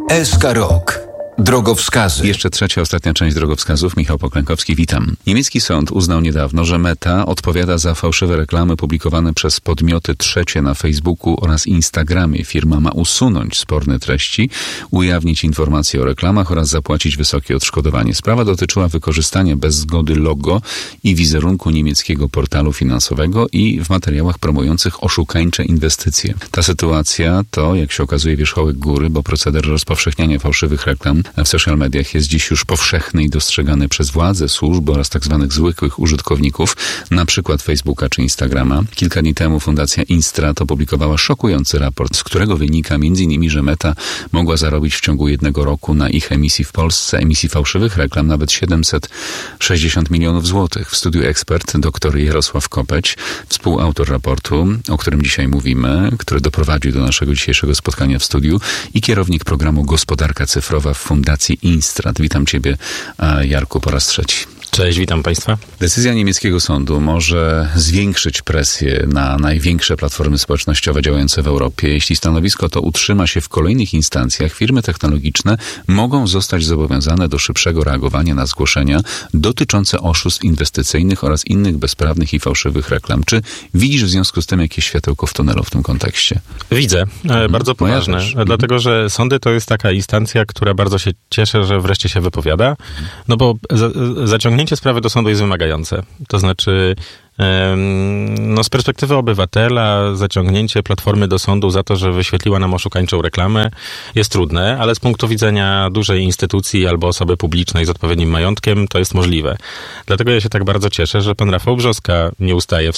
SK Rok. Drogowskazy. Jeszcze trzecia, ostatnia część drogowskazów. Michał Poklękowski, witam. Niemiecki sąd uznał niedawno, że Meta odpowiada za fałszywe reklamy publikowane przez podmioty trzecie na Facebooku oraz Instagramie. Firma ma usunąć sporne treści, ujawnić informacje o reklamach oraz zapłacić wysokie odszkodowanie. Sprawa dotyczyła wykorzystania bez zgody logo i wizerunku niemieckiego portalu finansowego i w materiałach promujących oszukańcze inwestycje. Ta sytuacja to, jak się okazuje, wierzchołek góry, bo proceder rozpowszechniania fałszywych reklam w social mediach jest dziś już powszechny i dostrzegany przez władze, służby oraz tak zwanych zwykłych użytkowników, na przykład Facebooka czy Instagrama. Kilka dni temu Fundacja Instrat opublikowała szokujący raport, z którego wynika m.in., że Meta mogła zarobić w ciągu 1 roku na ich emisji w Polsce, emisji fałszywych reklam, nawet 760 milionów złotych. W studiu ekspert dr Jarosław Kopeć, współautor raportu, o którym dzisiaj mówimy, który doprowadził do naszego dzisiejszego spotkania w studiu, i kierownik programu Gospodarka Cyfrowa w Fundacji Instrat. Witam Ciebie, Jarku, po raz trzeci. Cześć, witam Państwa. Decyzja niemieckiego sądu może zwiększyć presję na największe platformy społecznościowe działające w Europie. Jeśli stanowisko to utrzyma się w kolejnych instancjach, firmy technologiczne mogą zostać zobowiązane do szybszego reagowania na zgłoszenia dotyczące oszustw inwestycyjnych oraz innych bezprawnych i fałszywych reklam. Czy widzisz w związku z tym jakieś światełko w tunelu w tym kontekście? Widzę, bardzo poważne. Dlatego, że sądy to jest taka instancja, która bardzo się cieszy, że wreszcie się wypowiada, no bo zaciągnięcie sprawy do sądu jest wymagające. To znaczy, z perspektywy obywatela zaciągnięcie platformy do sądu za to, że wyświetliła nam oszukańczą reklamę, jest trudne, ale z punktu widzenia dużej instytucji albo osoby publicznej z odpowiednim majątkiem to jest możliwe. Dlatego ja się tak bardzo cieszę, że pan Rafał Brzoska nie ustaje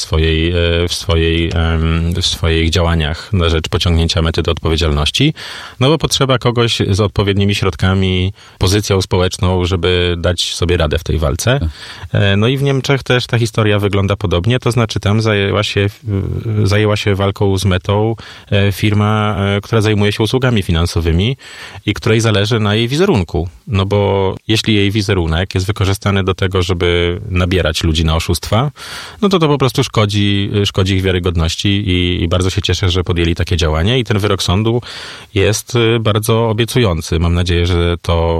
w swoich działaniach na rzecz pociągnięcia Mety do odpowiedzialności, no bo potrzeba kogoś z odpowiednimi środkami, pozycją społeczną, żeby dać sobie radę w tej walce. No i w Niemczech też ta historia wygląda podobnie, to znaczy tam zajęła się walką z Metą firma, która zajmuje się usługami finansowymi i której zależy na jej wizerunku. No bo jeśli jej wizerunek jest wykorzystany do tego, żeby nabierać ludzi na oszustwa, no to po prostu szkodzi ich wiarygodności i bardzo się cieszę, że podjęli takie działanie i ten wyrok sądu jest bardzo obiecujący. Mam nadzieję, że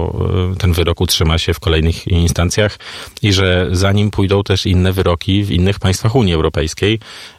ten wyrok utrzyma się w kolejnych instancjach i że za nim pójdą też inne wyroki w innych państwach Unii Europejskiej,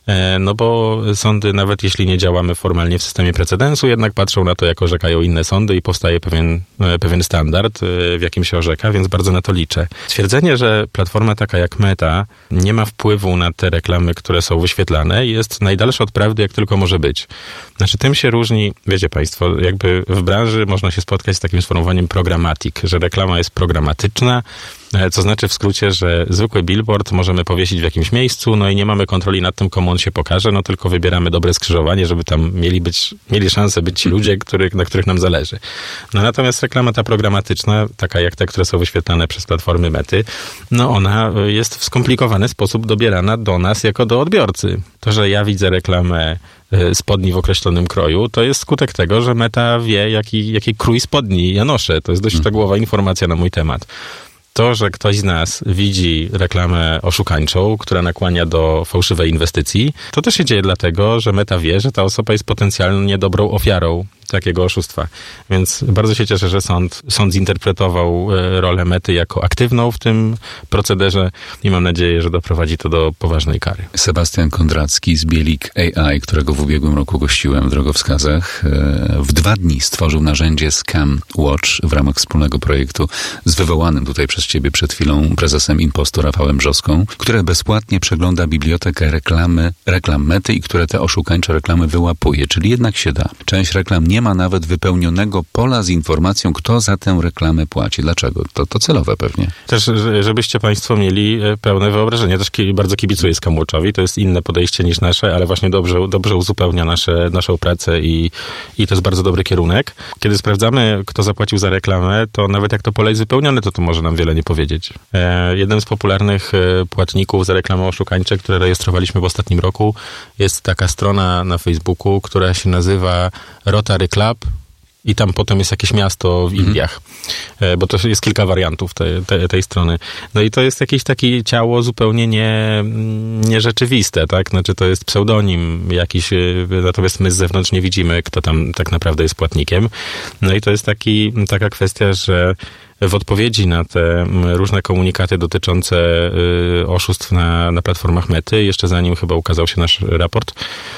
no bo sądy, nawet jeśli nie działamy formalnie w systemie precedensu, jednak patrzą na to, jak orzekają inne sądy i powstaje pewien standard, w jakim się orzeka, więc bardzo na to liczę. Stwierdzenie, że platforma taka jak Meta nie ma wpływu na te reklamy, które są wyświetlane, jest najdalsze od prawdy, jak tylko może być. Znaczy, tym się różni, wiecie Państwo, jakby w branży można się spotkać z takim sformułowaniem programmatic, że reklama jest programatyczna, co znaczy w skrócie, że zwykły billboard możemy powiesić w jakimś miejscu, no i nie mamy kontroli nad tym, komu on się pokaże, no tylko wybieramy dobre skrzyżowanie, żeby tam mieli szansę być ci ludzie, na których nam zależy. No natomiast reklama ta programatyczna, taka jak te, które są wyświetlane przez platformy Mety, no ona jest w skomplikowany sposób dobierana do nas jako do odbiorcy. To, że ja widzę reklamę spodni w określonym kroju, to jest skutek tego, że Meta wie, jaki krój spodni ja noszę. To jest dość szczegółowa informacja na mój temat. To, że ktoś z nas widzi reklamę oszukańczą, która nakłania do fałszywej inwestycji, to też się dzieje dlatego, że Meta wie, że ta osoba jest potencjalnie dobrą ofiarą takiego oszustwa. Więc bardzo się cieszę, że sąd zinterpretował rolę Mety jako aktywną w tym procederze i mam nadzieję, że doprowadzi to do poważnej kary. Sebastian Kondracki z Bielik AI, którego w ubiegłym roku gościłem w drogowskazach, w 2 dni stworzył narzędzie Scam Watch w ramach wspólnego projektu z wywołanym tutaj przez Ciebie przed chwilą prezesem Impostu Rafałem Brzoską, które bezpłatnie przegląda bibliotekę reklam Mety i które te oszukańcze reklamy wyłapuje, czyli jednak się da. Część reklam nie ma nawet wypełnionego pola z informacją, kto za tę reklamę płaci. Dlaczego? To celowe pewnie. Też, żebyście Państwo mieli pełne wyobrażenie. Też bardzo kibicuję Scam Watchowi. To jest inne podejście niż nasze, ale właśnie dobrze uzupełnia naszą pracę i to jest bardzo dobry kierunek. Kiedy sprawdzamy, kto zapłacił za reklamę, to nawet jak to pole jest wypełnione, to może nam wiele nie powiedzieć. Jednym z popularnych płatników za reklamę oszukańcze, które rejestrowaliśmy w ostatnim roku, jest taka strona na Facebooku, która się nazywa Rotary Club i tam potem jest jakieś miasto w Indiach, bo to jest kilka wariantów tej strony. No i to jest jakieś takie ciało zupełnie nierzeczywiste, tak? Znaczy to jest pseudonim jakiś, natomiast my z zewnątrz nie widzimy, kto tam tak naprawdę jest płatnikiem. No i to jest taka kwestia, że w odpowiedzi na te różne komunikaty dotyczące oszustw na platformach Mety, jeszcze zanim chyba ukazał się nasz raport,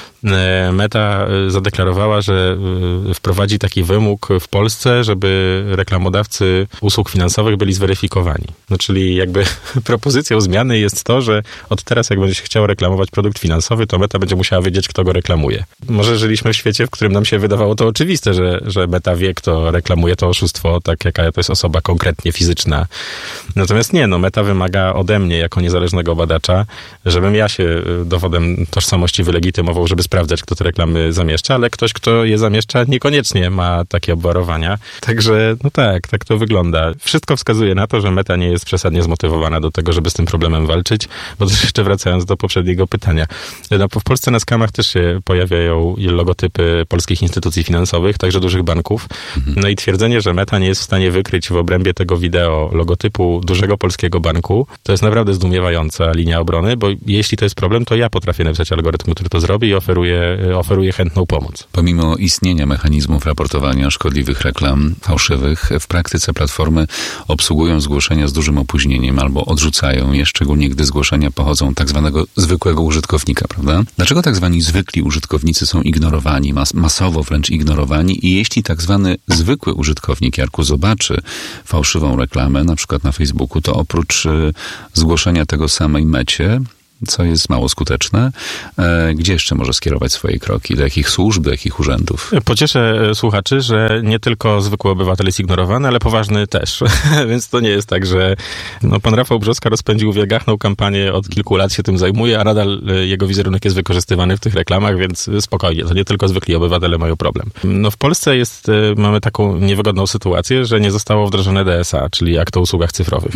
Meta zadeklarowała, że wprowadzi taki wymóg w Polsce, żeby reklamodawcy usług finansowych byli zweryfikowani. No, czyli jakby propozycją zmiany jest to, że od teraz jak będzie się chciał reklamować produkt finansowy, to Meta będzie musiała wiedzieć, kto go reklamuje. Może żyliśmy w świecie, w którym nam się wydawało to oczywiste, że Meta wie, kto reklamuje to oszustwo, tak jaka to jest osoba konkretnie fizyczna. Natomiast nie, Meta wymaga ode mnie, jako niezależnego badacza, żebym ja się dowodem tożsamości wylegitymował, żeby sprawdzać, kto te reklamy zamieszcza, ale ktoś, kto je zamieszcza, niekoniecznie ma takie obwarowania. Także, tak to wygląda. Wszystko wskazuje na to, że Meta nie jest przesadnie zmotywowana do tego, żeby z tym problemem walczyć, bo też jeszcze wracając do poprzedniego pytania. W Polsce na skamach też się pojawiają logotypy polskich instytucji finansowych, także dużych banków. No i twierdzenie, że Meta nie jest w stanie wykryć w obrębie tego wideo logotypu dużego polskiego banku, to jest naprawdę zdumiewająca linia obrony, bo jeśli to jest problem, to ja potrafię napisać algorytm, który to zrobi i oferuje chętną pomoc. Pomimo istnienia mechanizmów raportowania szkodliwych reklam fałszywych, w praktyce platformy obsługują zgłoszenia z dużym opóźnieniem albo odrzucają je, szczególnie gdy zgłoszenia pochodzą tak zwanego zwykłego użytkownika, prawda? Dlaczego tak zwani zwykli użytkownicy są ignorowani, masowo wręcz ignorowani i jeśli tak zwany zwykły użytkownik, Jarku, zobaczy fałszywą reklamę, na przykład na Facebooku, to oprócz zgłoszenia tego samej Mecie, co jest mało skuteczne, gdzie jeszcze może skierować swoje kroki? Do jakich służb, do jakich urzędów? Pocieszę słuchaczy, że nie tylko zwykły obywatel jest ignorowany, ale poważny też. Więc to nie jest tak, że pan Rafał Brzoska rozpędził wielgachną kampanię, od kilku lat się tym zajmuje, a nadal jego wizerunek jest wykorzystywany w tych reklamach, więc spokojnie, to nie tylko zwykli obywatele mają problem. W Polsce mamy taką niewygodną sytuację, że nie zostało wdrożone DSA, czyli akt o usługach cyfrowych.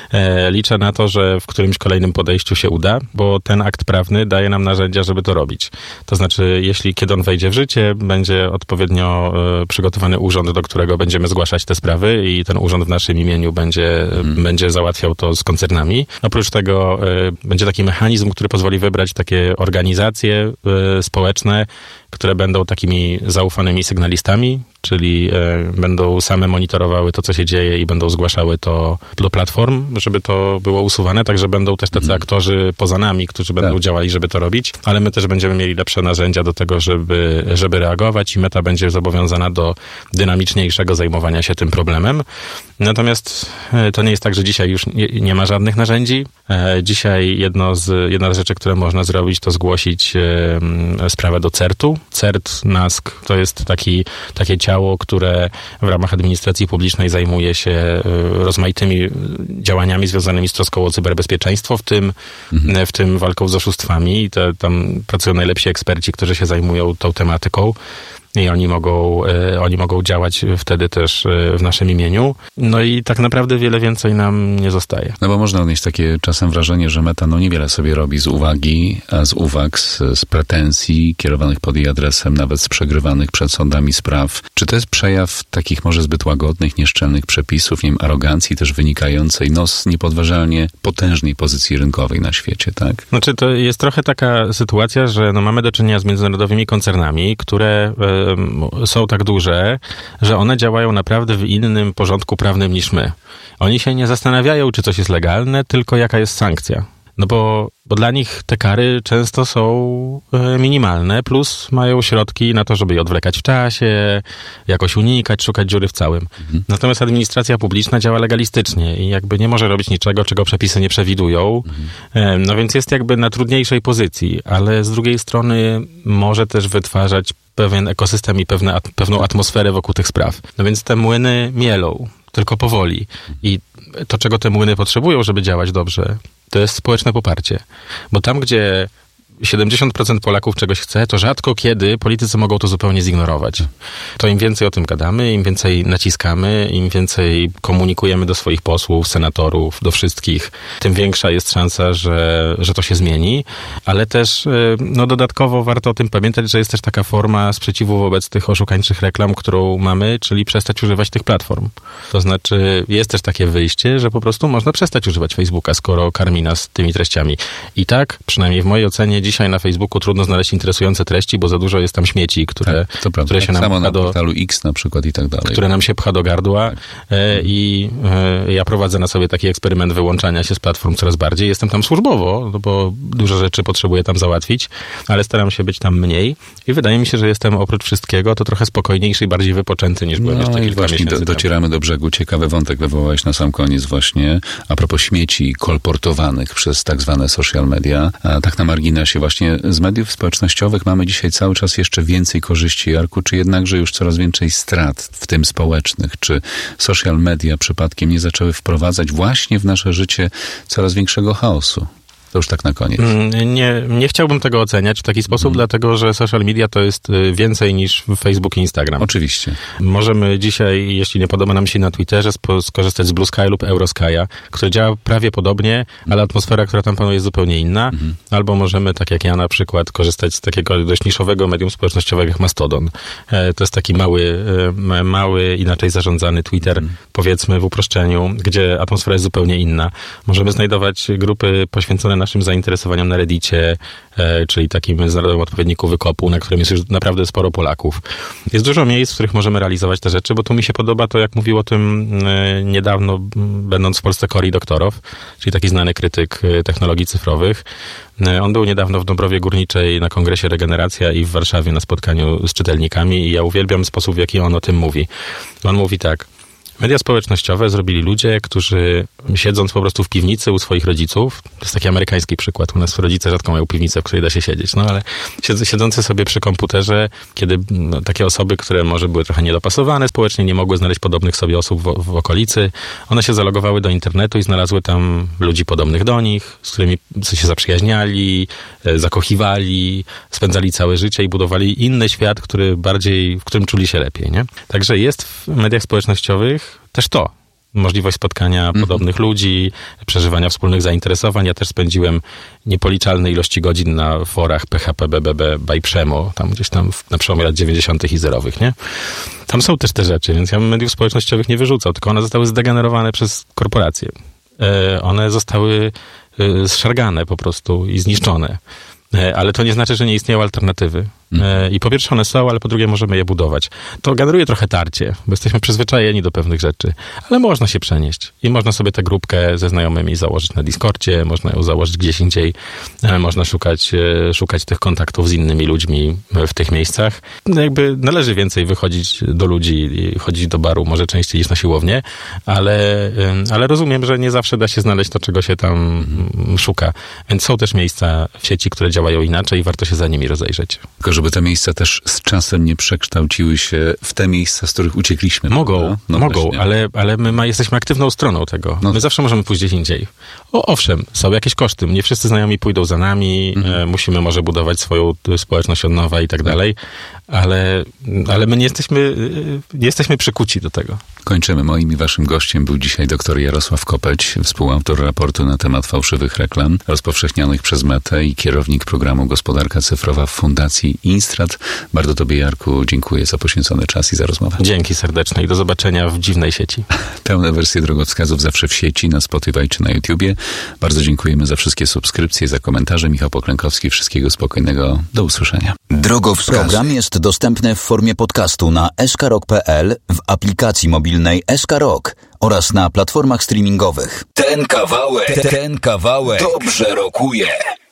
Liczę na to, że w którymś kolejnym podejściu się uda, bo ten akt prawny daje nam narzędzia, żeby to robić. To znaczy, kiedy on wejdzie w życie, będzie odpowiednio przygotowany urząd, do którego będziemy zgłaszać te sprawy i ten urząd w naszym imieniu będzie załatwiał to z koncernami. Oprócz tego będzie taki mechanizm, który pozwoli wybrać takie organizacje społeczne, które będą takimi zaufanymi sygnalistami, czyli będą same monitorowały to, co się dzieje i będą zgłaszały to do platform, żeby to było usuwane, także będą też tacy aktorzy poza nami, którzy będą działali, żeby to robić, ale my też będziemy mieli lepsze narzędzia do tego, żeby reagować i Meta będzie zobowiązana do dynamiczniejszego zajmowania się tym problemem. Natomiast to nie jest tak, że dzisiaj już nie ma żadnych narzędzi. Dzisiaj jedna z rzeczy, które można zrobić, to zgłosić sprawę do CERT-u. CERT, NASK to jest takie ciało, które w ramach administracji publicznej zajmuje się rozmaitymi działaniami związanymi z troską o cyberbezpieczeństwo, w tym walką z oszustwami. I tam pracują najlepsi eksperci, którzy się zajmują tą tematyką. I oni mogą działać wtedy też w naszym imieniu. No i tak naprawdę wiele więcej nam nie zostaje. No bo można odnieść takie czasem wrażenie, że Meta niewiele sobie robi z uwagi, a z uwag, z pretensji kierowanych pod jej adresem, nawet z przegrywanych przed sądami spraw. Czy to jest przejaw takich może zbyt łagodnych, nieszczelnych przepisów, arogancji też wynikającej z niepodważalnie potężnej pozycji rynkowej na świecie, tak? Znaczy to jest trochę taka sytuacja, że mamy do czynienia z międzynarodowymi koncernami, które są tak duże, że one działają naprawdę w innym porządku prawnym niż my. Oni się nie zastanawiają, czy coś jest legalne, tylko jaka jest sankcja. Bo dla nich te kary często są minimalne, plus mają środki na to, żeby je odwlekać w czasie, jakoś unikać, szukać dziury w całym. Natomiast administracja publiczna działa legalistycznie i jakby nie może robić niczego, czego przepisy nie przewidują. No więc jest jakby na trudniejszej pozycji, ale z drugiej strony może też wytwarzać pewien ekosystem i pewną atmosferę wokół tych spraw. No więc te młyny mielą, tylko powoli. I to, czego te młyny potrzebują, żeby działać dobrze, to jest społeczne poparcie. Bo tam, gdzie 70% Polaków czegoś chce, to rzadko kiedy politycy mogą to zupełnie zignorować. To im więcej o tym gadamy, im więcej naciskamy, im więcej komunikujemy do swoich posłów, senatorów, do wszystkich, tym większa jest szansa, że to się zmieni, ale też dodatkowo warto o tym pamiętać, że jest też taka forma sprzeciwu wobec tych oszukańczych reklam, którą mamy, czyli przestać używać tych platform. To znaczy jest też takie wyjście, że po prostu można przestać używać Facebooka, skoro karmi nas tymi treściami. I tak, przynajmniej w mojej ocenie, dzisiaj na Facebooku trudno znaleźć interesujące treści, bo za dużo jest tam śmieci, które się nam samo pcha na portalu X na przykład i tak dalej. Które nam się pcha do gardła i ja prowadzę na sobie taki eksperyment wyłączania się z platform coraz bardziej. Jestem tam służbowo, bo dużo rzeczy potrzebuję tam załatwić, ale staram się być tam mniej i wydaje mi się, że jestem oprócz wszystkiego to trochę spokojniejszy i bardziej wypoczęty niż byłem jeszcze kilka miesięcy docieramy do brzegu. Ciekawy wątek wywołałeś na sam koniec właśnie a propos śmieci kolportowanych przez tak zwane social media. A tak na marginesie właśnie z mediów społecznościowych mamy dzisiaj cały czas jeszcze więcej korzyści, Jarku, czy jednakże już coraz więcej strat, w tym społecznych? Czy social media przypadkiem nie zaczęły wprowadzać właśnie w nasze życie coraz większego chaosu? To już tak na koniec. Nie chciałbym tego oceniać w taki sposób, dlatego że social media to jest więcej niż Facebook i Instagram. Oczywiście. Możemy dzisiaj, jeśli nie podoba nam się na Twitterze, skorzystać z Blue Sky lub Eurosky'a, który działa prawie podobnie, ale atmosfera, która tam panuje, jest zupełnie inna. Albo możemy, tak jak ja na przykład, korzystać z takiego dość niszowego medium społecznościowego jak Mastodon. To jest taki mały, inaczej zarządzany Twitter, powiedzmy w uproszczeniu, gdzie atmosfera jest zupełnie inna. Możemy znajdować grupy poświęcone naszym zainteresowaniom na Reddicie, czyli takim międzynarodowym odpowiedniku Wykopu, na którym jest już naprawdę sporo Polaków. Jest dużo miejsc, w których możemy realizować te rzeczy, bo tu mi się podoba to, jak mówił o tym niedawno, będąc w Polsce Cory Doktorow, czyli taki znany krytyk technologii cyfrowych. On był niedawno w Dąbrowie Górniczej na kongresie Regeneracja i w Warszawie na spotkaniu z czytelnikami i ja uwielbiam sposób, w jaki on o tym mówi. On mówi tak: media społecznościowe zrobili ludzie, którzy siedząc po prostu w piwnicy u swoich rodziców, to jest taki amerykański przykład, u nas rodzice rzadko mają piwnicę, w której da się siedzieć, ale siedzący sobie przy komputerze, kiedy takie osoby, które może były trochę niedopasowane społecznie, nie mogły znaleźć podobnych sobie osób w okolicy, one się zalogowały do internetu i znalazły tam ludzi podobnych do nich, z którymi się zaprzyjaźniali, zakochiwali, spędzali całe życie i budowali inny świat, w którym czuli się lepiej, nie? Także jest w mediach społecznościowych też to. Możliwość spotkania podobnych ludzi, przeżywania wspólnych zainteresowań. Ja też spędziłem niepoliczalne ilości godzin na forach PHP, BBB, Bajprzemo, tam gdzieś tam na przełomie lat 90. i zerowych, nie? Tam są też te rzeczy, więc ja bym mediów społecznościowych nie wyrzucał, tylko one zostały zdegenerowane przez korporacje. One zostały zszargane po prostu i zniszczone. Ale to nie znaczy, że nie istnieją alternatywy. I po pierwsze one są, ale po drugie możemy je budować. To generuje trochę tarcie, bo jesteśmy przyzwyczajeni do pewnych rzeczy, ale można się przenieść. I można sobie tę grupkę ze znajomymi założyć na Discordzie, można ją założyć gdzieś indziej, można szukać tych kontaktów z innymi ludźmi w tych miejscach. Jakby należy więcej wychodzić do ludzi i chodzić do baru, może częściej niż na siłownię, ale rozumiem, że nie zawsze da się znaleźć to, czego się tam szuka. Więc są też miejsca w sieci, które działają inaczej i warto się za nimi rozejrzeć. Tylko żeby te miejsca też z czasem nie przekształciły się w te miejsca, z których uciekliśmy. Mogą, ale my jesteśmy aktywną stroną tego. My zawsze możemy pójść gdzieś indziej. Owszem, są jakieś koszty. Nie wszyscy znajomi pójdą za nami, musimy może budować swoją społeczność od nowa i tak dalej, ale my nie jesteśmy przykuci do tego. Kończymy. Moim i waszym gościem był dzisiaj dr Jarosław Kopeć, współautor raportu na temat fałszywych reklam rozpowszechnianych przez Metę i kierownik programu Gospodarka Cyfrowa w Fundacji Instrat. Bardzo tobie, Jarku, dziękuję za poświęcony czas i za rozmowę. Dzięki serdeczne i do zobaczenia w dziwnej sieci. Pełne wersje drogowskazów zawsze w sieci, na Spotify czy na YouTubie. Bardzo dziękujemy za wszystkie subskrypcje, za komentarze. Michał Poklękowski, wszystkiego spokojnego. Do usłyszenia. Drogowskazy. Program jest dostępny w formie podcastu na skrok.pl, w aplikacji mobilnej SK Rock oraz na platformach streamingowych. Ten kawałek dobrze rokuje.